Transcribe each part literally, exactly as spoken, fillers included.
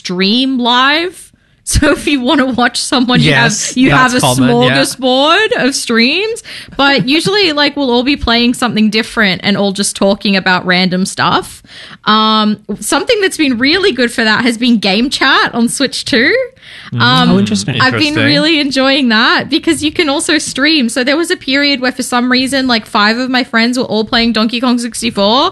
stream live. So if you want to watch someone, Yes, you have you have a common, smorgasbord yeah. of streams. But usually, like, we'll all be playing something different and all just talking about random stuff. Um, something that's been really good for that has been game chat on Switch too. Um, oh, interesting. I've been really enjoying that because you can also stream. So there was a period where for some reason, like, five of my friends were all playing Donkey Kong sixty-four.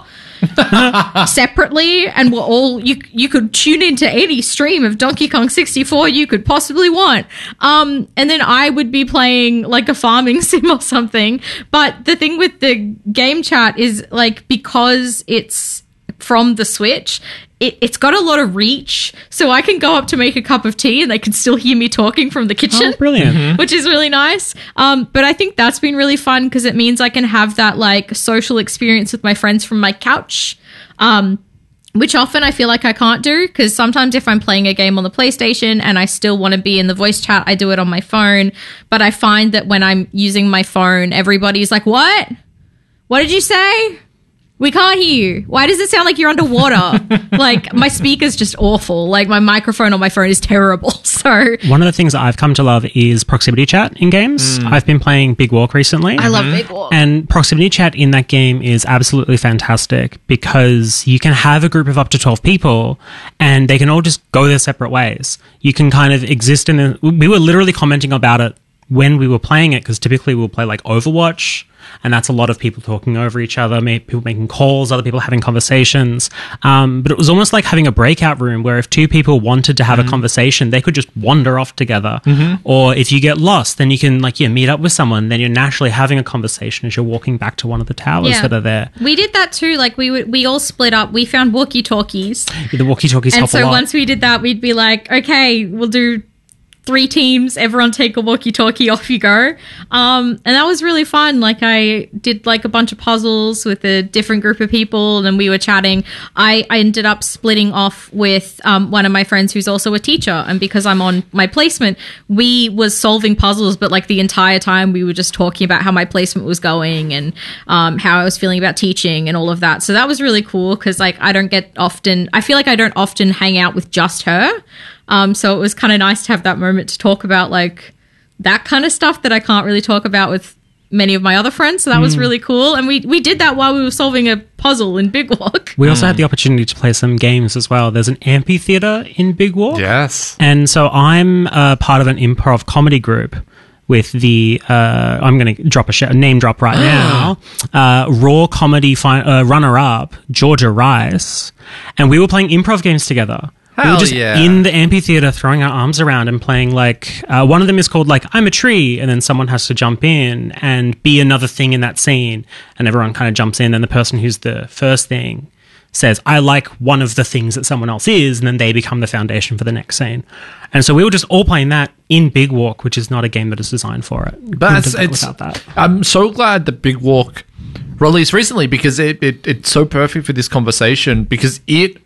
separately, and we're all you you could tune into any stream of Donkey Kong sixty-four you could possibly want, um and then I would be playing like a farming sim or something. But the thing with the game chat is, like, because it's from the Switch, it, it's got a lot of reach, so I can go up to make a cup of tea and they can still hear me talking from the kitchen. Oh, brilliant. Mm-hmm. Which is really nice. Um, but I think that's been really fun because it means I can have that, like, social experience with my friends from my couch, um, which often I feel like I can't do because sometimes if I'm playing a game on the PlayStation and I still want to be in the voice chat, I do it on my phone. But I find that when I'm using my phone, everybody's like, what? What did you say? We can't hear you. Why does it sound like you're underwater? Like, my speaker's just awful. Like, my microphone on my phone is terrible. So one of the things that I've come to love is proximity chat in games. Mm. I've been playing Big Walk recently. I love Big Walk. And proximity chat in that game is absolutely fantastic because you can have a group of up to twelve people and they can all just go their separate ways. You can kind of exist in a... We were literally commenting about it when we were playing it because typically we'll play like Overwatch, and that's a lot of people talking over each other, people making calls, other people having conversations. Um, but it was almost like having a breakout room where if two people wanted to have mm-hmm. a conversation, they could just wander off together. Mm-hmm. Or if you get lost, then you can like yeah meet up with someone. Then you're naturally having a conversation as you're walking back to one of the towers yeah. that are there. We did that too. Like we would, we all split up. We found walkie-talkies. Yeah, the walkie-talkies and help so a lot. Once we did that, we'd be like, okay, we'll do three teams, everyone take a walkie-talkie, off you go. Um, and that was really fun. Like, I did like a bunch of puzzles with a different group of people, and then we were chatting. I, I ended up splitting off with um, one of my friends who's also a teacher, and because I'm on my placement, we was solving puzzles, but like the entire time we were just talking about how my placement was going and um, how I was feeling about teaching and all of that. So that was really cool because like I don't get often, I feel like I don't often hang out with just her. Um, so it was kind of nice to have that moment to talk about like that kind of stuff that I can't really talk about with many of my other friends. So that mm. was really cool. And we, we did that while we were solving a puzzle in Big Walk. We also mm. had the opportunity to play some games as well. There's an amphitheater in Big Walk. Yes. And so I'm uh, part of an improv comedy group with the, uh, I'm going to drop a, sh- a name drop right now, uh, Raw Comedy fi- uh, runner-up, Georgia Rice. And we were playing improv games together. Hell we were just yeah. in the amphitheater throwing our arms around and playing like, uh, one of them is called like, I'm a tree, and then someone has to jump in and be another thing in that scene, and everyone kind of jumps in, and the person who's the first thing says, I like one of the things that someone else is, and then they become the foundation for the next scene. And so we were just all playing that in Big Walk, which is not a game that is designed for it. But it's, it's, without that. I'm so glad that Big Walk released recently because it, it it's so perfect for this conversation because it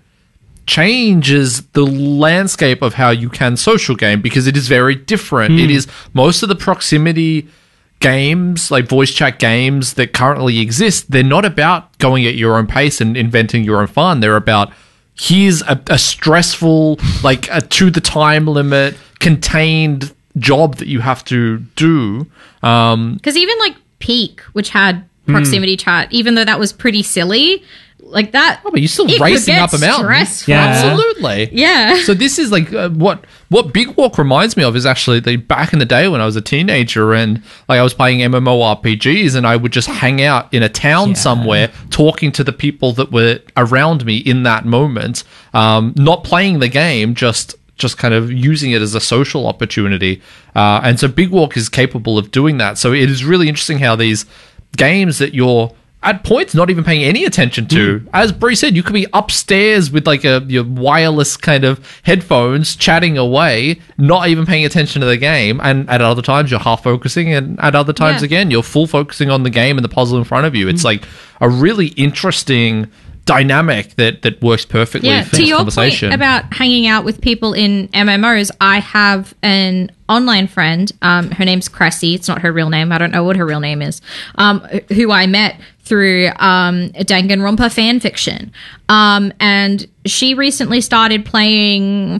changes the landscape of how you can social game because it is very different. Mm. It is most of the proximity games, like voice chat games that currently exist, they're not about going at your own pace and inventing your own fun. They're about here's a, a stressful, like a to the time limit, contained job that you have to do. Um, because even like Peak, which had proximity mm. chat, even though that was pretty silly, like that. Oh, but you're still racing up a mountain. Yeah. Absolutely. Yeah. So this is like uh, what what Big Walk reminds me of is actually like back in the day when I was a teenager and like I was playing MMORPGs and I would just hang out in a town yeah. somewhere talking to the people that were around me in that moment, um, not playing the game, just just kind of using it as a social opportunity. Uh, and so Big Walk is capable of doing that. So it is really interesting how these games that you're at points not even paying any attention to. Mm. As Bree said, you could be upstairs with like a your wireless kind of headphones chatting away, not even paying attention to the game, and at other times you're half focusing, and at other times yeah. again you're full focusing on the game and the puzzle in front of you. It's mm. like a really interesting dynamic that that works perfectly yeah, for to this your conversation. Point about hanging out with people in M M Os, I have an online friend. Um, her name's Cressy. It's not her real name. I don't know what her real name is. Um, who I met through um, Danganronpa fan fiction. Um, and she recently started playing